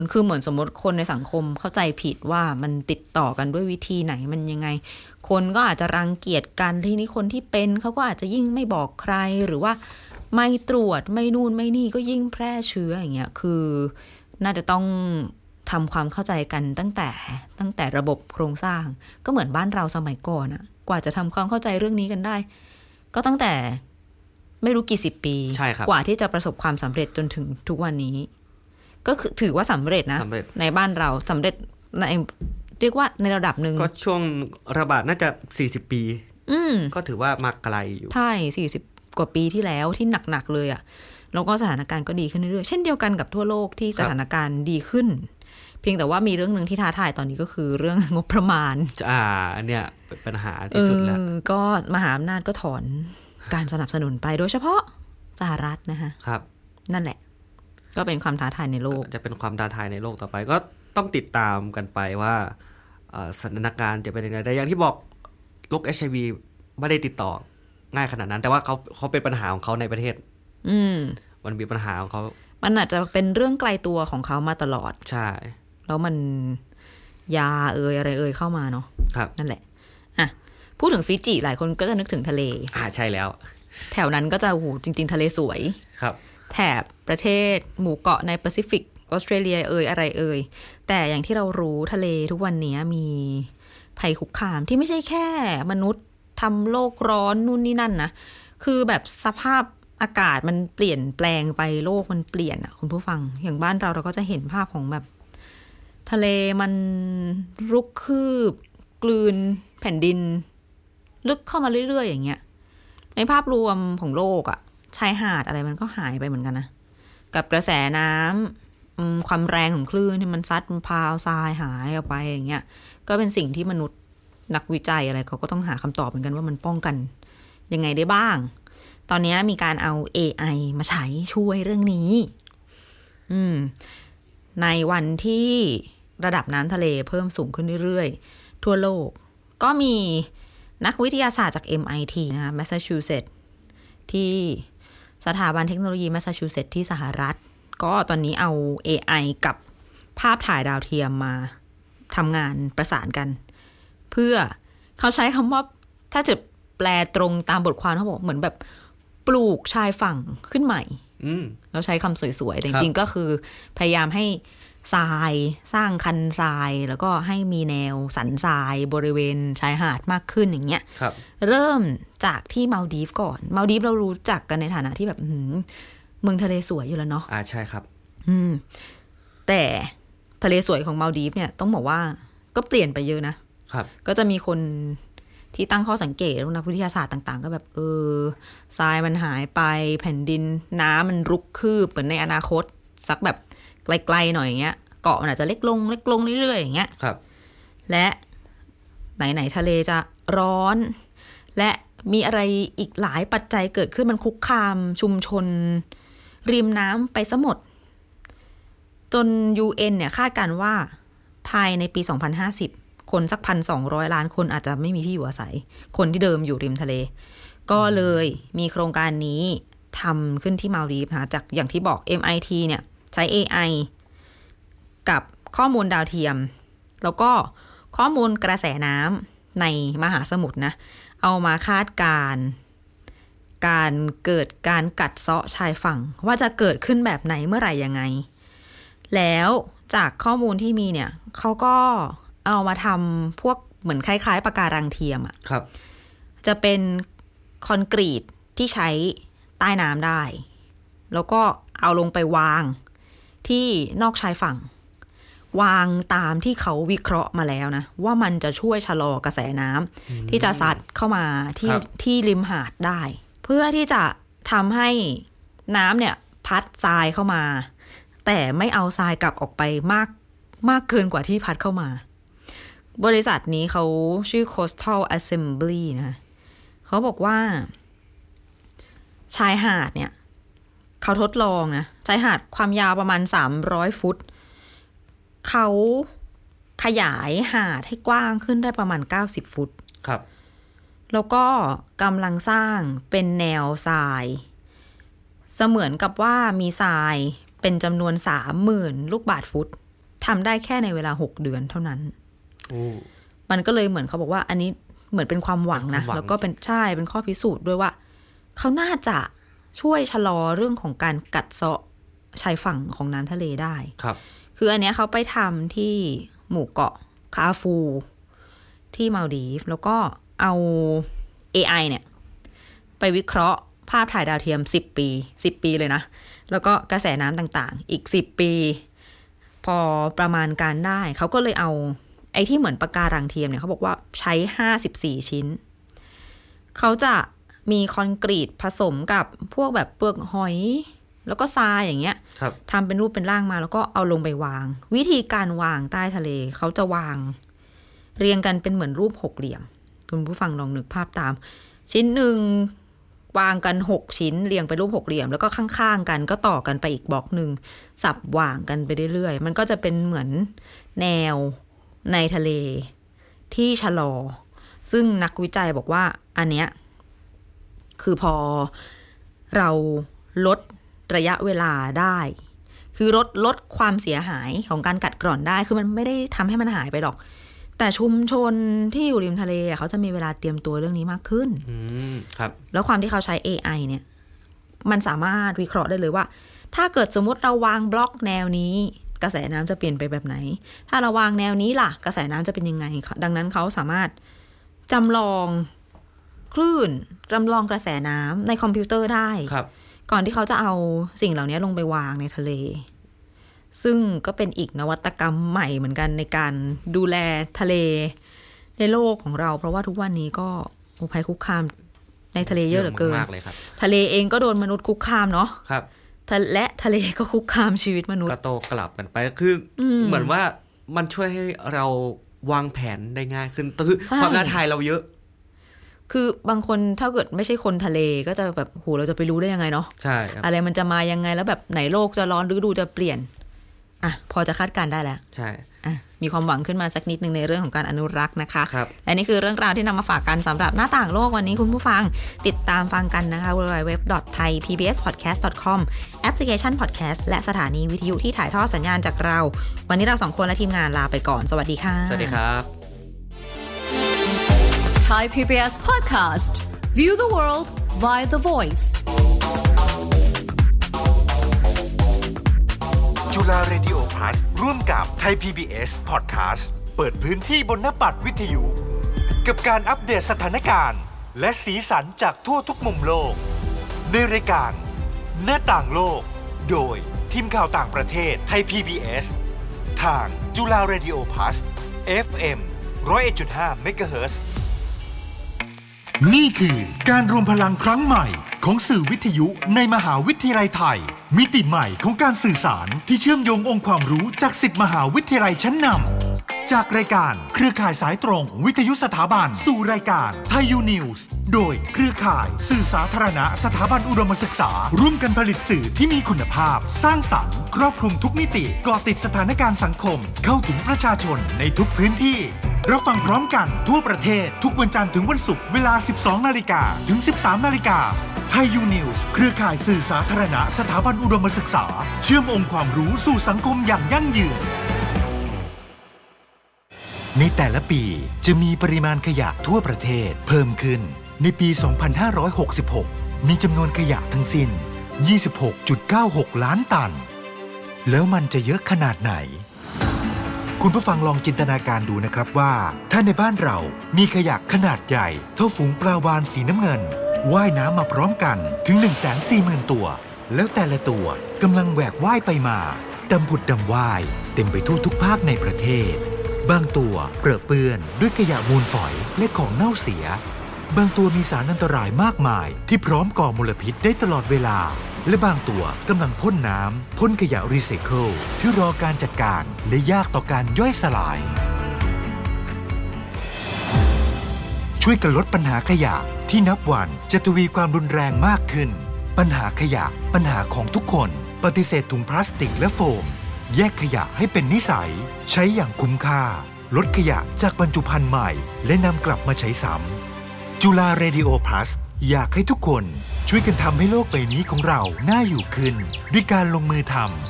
คือเหมือนสมมติคนในสังคมเข้าใจผิดว่ามันติดต่อกันด้วยวิธีไหนมันยังไงคนก็อาจจะรังเกียจกันทีนี้คนที่เป็นเขาก็อาจจะยิ่งไม่บอกใครหรือว่าไม่ตรวจไม่นู่นไม่นี่ก็ยิ่งแพร่เชื้ออย่างเงี้ยคือน่าจะต้องทำความเข้าใจกันตั้งแต่ระบบโครงสร้างก็เหมือนบ้านเราสมัยก่อนอะกว่าจะทำความเข้าใจเรื่องนี้กันได้ก็ตั้งแต่ไม่รู้กี่สิบปีกว่าที่จะประสบความสำเร็จจนถึงทุกวันนี้ก็คือถือว่าสำเร็จนะในบ้านเราสำเร็จในเรียกว่าในระดับหนึ่งก็ช่วงระบาดน่าจะ40 ปีก็ถือว่ามาไกลอยู่ใช่40 กว่าปีที่แล้วที่หนักๆเลยอ่ะแล้วก็สถานการณ์ก็ดีขึ้นเรื่อยๆเช่นเดียวกันกับทั่วโลกที่สถานการณ์ดีขึ้นเพียงแต่ว่ามีเรื่องนึงที่ท้าทายตอนนี้ก็คือเรื่องงบประมาณอันเนี้ยเป็นปัญหาที่สุดแล้วก็มหาอำนาจก็ถอนการสนับสนุนไปโดยเฉพาะสหรัฐนะคะครับนั่นแหละก็เป็นความท้าทายในโลกจะเป็นความท้าทายในโลกต่อไปก็ต้องติดตามกันไปว่าสถานการณ์จะเป็นยังไงแต่อย่างที่บอกโรค HIV ไม่ได้ติดต่อง่ายขนาดนั้นแต่ว่าเขาเป็นปัญหาของเขาในประเทศมันมีปัญหาของเขามันอาจจะเป็นเรื่องไกลตัวของเขามาตลอดใช่แล้วมันยาอะไรเข้ามาเนาะครับนั่นแหละอ่ะพูดถึงฟิจิหลายคนก็จะนึกถึงทะเลใช่แล้วแถวนั้นก็จะโหจริงๆทะเลสวยครับแถบประเทศหมู่เกาะในแปซิฟิกออสเตรเลียอะไรแต่อย่างที่เรารู้ทะเลทุกวันนี้มีภัยคุกคามที่ไม่ใช่แค่มนุษย์ทำโลกร้อนนู่นนี่นั่นนะคือแบบสภาพอากาศมันเปลี่ยนแปลงไปโลกมันเปลี่ยนอ่ะคุณผู้ฟังอย่างบ้านเราก็จะเห็นภาพของแบบทะเลมันรุกคืบกลืนแผ่นดินลึกเข้ามาเรื่อยๆอย่างเงี้ยในภาพรวมของโลกอ่ะชายหาดอะไรมันก็หายไปเหมือนกันนะกับกระแสน้ำความแรงของคลื่นที่มันซัดมันพาทรายหายออกไปอย่างเงี้ยก็เป็นสิ่งที่มนุษย์นักวิจัยอะไรเขาก็ต้องหาคำตอบเหมือนกันว่ามันป้องกันยังไงได้บ้างตอนนี้มีการเอา AI มาใช้ช่วยเรื่องนี้ในวันที่ระดับน้ำทะเลเพิ่มสูงขึ้นเรื่อยๆทั่วโลกก็มีนักวิทยาศาสตร์จาก MIT นะคะแมสซาชูเซตส์ที่สถาบันเทคโนโลยีแมสซาชูเซตส์ที่สหรัฐก็ตอนนี้เอา AI กับภาพถ่ายดาวเทียมมาทำงานประสานกันเพื่อเขาใช้คำว่าถ้าจะแปลตรงตามบทความเขาบอกเหมือนแบบปลูกชายฝั่งขึ้นใหม่แล้วใช้คำสวยๆแต่จริงๆก็คือพยายามให้ทรายสร้างคันทรายแล้วก็ให้มีแนวสันทรายบริเวณชายหาดมากขึ้นอย่างเงี้ยเริ่มจากที่มาลดีฟก่อนมาลดีฟเรารู้จักกันในฐานะที่แบบเมืองทะเลสวยอยู่แล้วเนาะใช่ครับแต่ทะเลสวยของมาลดีฟเนี่ยต้องบอกว่าก็เปลี่ยนไปเยอะนะครับก็จะมีคนที่ตั้งข้อสังเกตนักวิทยาศาสตร์ต่างๆก็แบบทรายมันหายไปแผ่นดินน้ำมันรุกคืบเหมือนในอนาคตสักแบบไกลๆหน่อยอย่างเงี้ยเกาะมันอาจจะเล็กลงเรื่อยๆอย่างเงี้ยครับและไหนๆทะเลจะร้อนและมีอะไรอีกหลายปัจจัยเกิดขึ้นมันคุกคามชุมชนริมน้ำไปซะหมดจน UN เนี่ยคาดการณ์ว่าภายในปี2050คนสัก 1,200 ล้านคนอาจจะไม่มีที่อยู่อาศัยคนที่เดิมอยู่ริมทะเลก็เลยมีโครงการนี้ทำขึ้นที่มาลดีฟนะคะจากอย่างที่บอก MIT เนี่ยใช้ AI กับข้อมูลดาวเทียมแล้วก็ข้อมูลกระแสน้ำในมหาสมุทรนะเอามาคาดการเกิดการกัดเซาะชายฝั่งว่าจะเกิดขึ้นแบบไหนเมื่อไหร่ยังไงแล้วจากข้อมูลที่มีเนี่ยเขาก็เอามาทำพวกเหมือนคล้ายๆปะการังเทียมอ่ะครับจะเป็นคอนกรีตที่ใช้ใต้น้ำได้แล้วก็เอาลงไปวางที่นอกชายฝั่งวางตามที่เขาวิเคราะห์มาแล้วนะว่ามันจะช่วยชะลอกระแสน้ำที่จะซัดเข้ามาที่ริมหาดได้เพื่อที่จะทำให้น้ำเนี่ยพัดทรายเข้ามาแต่ไม่เอาทรายกลับออกไปมากเกินกว่าที่พัดเข้ามาบริษัทนี้เขาชื่อ Coastal Assembly นะเขาบอกว่าชายหาดเนี่ยเขาทดลองนะชายหาดความยาวประมาณ300 ฟุตเขาขยายหาดให้กว้างขึ้นได้ประมาณ90 ฟุตครับแล้วก็กำลังสร้างเป็นแนวทรายเสมือนกับว่ามีทรายเป็นจำนวน 30,000 ลูกบาศก์ฟุตทำได้แค่ในเวลา6 เดือนเท่านั้นโอ้มันก็เลยเหมือนเขาบอกว่าอันนี้เหมือนเป็นความหวังนะแล้วก็เป็นใช่เป็นข้อพิสูจน์ด้วยว่าเขาน่าจะช่วยชะลอเรื่องของการกัดเซาะชายฝั่งของน้ำทะเลได้ครับคืออันเนี้ยเขาไปทำที่หมู่เกาะคาฟูที่มาลดีฟแล้วก็เอา AI เนี่ยไปวิเคราะห์ภาพถ่ายดาวเทียม10 ปีเลยนะแล้วก็กระแสน้ำต่างๆอีก10 ปีพอประมาณการได้เขาก็เลยเอาไอ้ที่เหมือนปะการังเทียมเนี่ยเขาบอกว่าใช้54 ชิ้นเขาจะมีคอนกรีตผสมกับพวกแบบเปลือกหอยแล้วก็ทรายอย่างเงี้ยทำเป็นรูปเป็นร่างมาแล้วก็เอาลงไปวางวิธีการวางใต้ทะเลเขาจะวางเรียงกันเป็นเหมือนรูป6 เหลี่ยมคุณผู้ฟังลองนึกภาพตามชิ้นหนึ่งวางกัน6 ชิ้นเรียงเป็นรูป6 เหลี่ยมแล้วก็ข้างๆกันก็ต่อกันไปอีกบล็อกนึงสับวางกันไปเรื่อยๆมันก็จะเป็นเหมือนแนวในทะเลที่ชะลอซึ่งนักวิจัยบอกว่าอันเนี้ยคือพอเราลดระยะเวลาได้คือลดความเสียหายของการกัดกร่อนได้คือมันไม่ได้ทำให้มันหายไปหรอกแต่ชุมชนที่อยู่ริมทะเลเขาจะมีเวลาเตรียมตัวเรื่องนี้มากขึ้นครับแล้วความที่เขาใช้ AI เนี่ยมันสามารถวิเคราะห์ได้เลยว่าถ้าเกิดสมมติเราวางบล็อกแนวนี้กระแสน้ำจะเปลี่ยนไปแบบไหนถ้าเราวางแนวนี้ล่ะกระแสน้ำจะเป็นยังไงดังนั้นเขาสามารถจำลองคลื่นจำลองกระแสน้ำในคอมพิวเตอร์ได้ก่อนที่เขาจะเอาสิ่งเหล่านี้ลงไปวางในทะเลซึ่งก็เป็นอีกนวัตกรรมใหม่เหมือนกันในการดูแลทะเลในโลกของเราเพราะว่าทุกวันนี้ก็ภัยคุกคามในทะเลเยอะเหลือเกินทะเลเองก็โดนมนุษย์คุกคามเนาะและทะเลก็คุกคามชีวิตมนุษย์ก็โตกลับกันไปคือเหมือนว่ามันช่วยให้เราวางแผนได้ง่ายขึ้นคือความท้าทายเราเยอะคือบางคนถ้าเกิดไม่ใช่คนทะเลก็จะแบบโหเราจะไปรู้ได้ยังไงเนาะใช่อะไรมันจะมายังไงแล้วแบบไหนโลกจะร้อนฤดูจะเปลี่ยนอ่ะพอจะคาดการได้แล้วใช่มีความหวังขึ้นมาสักนิดนึงในเรื่องของการอนุรักษ์นะคะและนี่คือเรื่องราวที่นำมาฝากกันสำหรับหน้าต่างโลกวันนี้คุณผู้ฟังติดตามฟังกันนะคะ www.thaipbspodcast.com แอปพลิเคชัน podcast และสถานีวิทยุที่ถ่ายทอดสัญญาณจากเราวันนี้เรา2 คนและทีมงานลาไปก่อนสวัสดีค่ะสวัสดีครับ Thai PBS Podcast View the world via the voice จุฬาเรดิโอพลัสร่วมกับไทย PBS Podcast เปิดพื้นที่บนหน้าปัดวิทยุกับการอัปเดตสถานการณ์และสีสันจากทั่วทุกมุมโลกในรายการหน้าต่างโลกโดยทีมข่าวต่างประเทศไทย PBS ทางจุฬาเรดิโอพลัส FM 101.5 MHz นี่คือการรวมพลังครั้งใหม่ของสื่อวิทยุในมหาวิทยาลัยไทยมิติใหม่ของการสื่อสารที่เชื่อมโยงองค์ความรู้จาก10 มหาวิทยาลัยชั้นนำจากรายการเครือข่ายสายตรงวิทยุสถาบันสู่รายการไทยยูนิวส์โดยเครือข่ายสื่อสาธารณะสถาบันอุดมศึกษาร่วมกันผลิตสื่อที่มีคุณภาพสร้างสรรค์ครอบคลุมทุกมิติเกาะติดสถานการณ์สังคมเข้าถึงประชาชนในทุกพื้นที่รับฟังพร้อมกันทั่วประเทศทุกวันจันทร์ถึงวันศุกร์เวลา 12:00 นถึง 13:00 นไทยยูนิวส์เครือข่ายสื่อสาธารณะสถาบันอุดมศึกษาเชื่อมองค์ความรู้สู่สังคมอย่างยั่งยืนในแต่ละปีจะมีปริมาณขยะทั่วประเทศเพิ่มขึ้นในปี 2566 มีจำนวนขยะทั้งสิ้น 26.96 ล้านตันแล้วมันจะเยอะขนาดไหนคุณผู้ฟังลองจินตนาการดูนะครับว่าถ้าในบ้านเรามีขยะขนาดใหญ่เท่าฝูงปลาวาฬสีน้ำเงินว่ายน้ำมาพร้อมกันถึง 140,000 ตัวแล้วแต่ละตัวกำลังแหวกว่ายไปมาดำผุดดำว่ายเต็มไปทั่วทุกภาคในประเทศบางตัวเปรอะเปื้อนด้วยขยะมูลฝอยและของเน่าเสียบางตัวมีสารอันตรายมากมายที่พร้อมก่อมลพิษได้ตลอดเวลาและบางตัวกำลังพ่นน้ำพ่นขยะรีไซเคิลที่รอการจัดการและยากต่อการย่อยสลายช่วยกันลดปัญหาขยะที่นับวันจะทวีความรุนแรงมากขึ้นปัญหาขยะปัญหาของทุกคนปฏิเสธถุงพลาสติกและโฟมแยกขยะให้เป็นนิสัยใช้อย่างคุ้มค่าลดขยะจากบรรจุภัณฑ์ใหม่และนำกลับมาใช้ซ้ำจุฬาเรดิโอพลัสอยากให้ทุกคนช่วยกันทำให้โลกใบนี้ของเราน่าอยู่ขึ้นด้วยการลงมือท